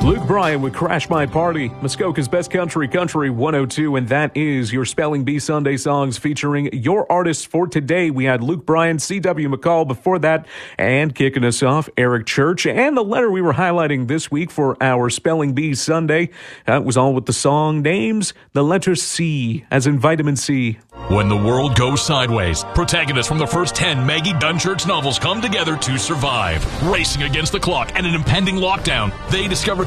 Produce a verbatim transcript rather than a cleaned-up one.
Luke Bryan with Crash My Party, Muskoka's Best Country, Country one oh two, and that is your Spelling Bee Sunday songs featuring your artists for today. We had Luke Bryan, C W. McCall before that, and kicking us off, Eric Church. And the letter we were highlighting this week for our Spelling Bee Sunday, that was all with the song names, the letter C, as in vitamin C. When the world goes sideways, protagonists from the first ten Maggie Dunchurch novels come together to survive. Racing against the clock and an impending lockdown, they discover